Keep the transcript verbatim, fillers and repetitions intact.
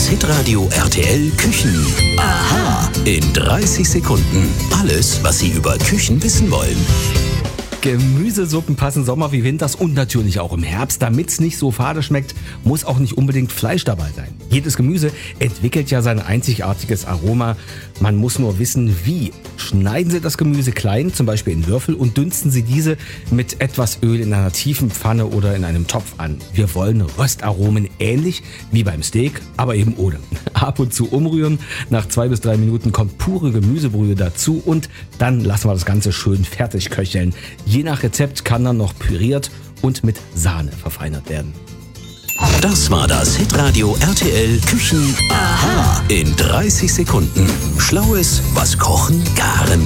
Das Hitradio R T L Küchen. Aha. In dreißig Sekunden. Alles, was Sie über Küchen wissen wollen. Gemüsesuppen passen Sommer wie Winters und natürlich auch im Herbst. Damit es nicht so fade schmeckt, muss auch nicht unbedingt Fleisch dabei sein. Jedes Gemüse entwickelt ja sein einzigartiges Aroma. Man muss nur wissen, wie. Schneiden Sie das Gemüse klein, zum Beispiel in Würfel, und dünsten Sie diese mit etwas Öl in einer tiefen Pfanne oder in einem Topf an. Wir wollen Röstaromen ähnlich wie beim Steak, aber eben ohne. Ab und zu umrühren. Nach zwei bis drei Minuten kommt pure Gemüsebrühe dazu und dann lassen wir das Ganze schön fertig köcheln. Je nach Rezept kann dann noch püriert und mit Sahne verfeinert werden. Das war das Hitradio R T L Küchen. Aha. In dreißig Sekunden. Schlaues, was Kochen garen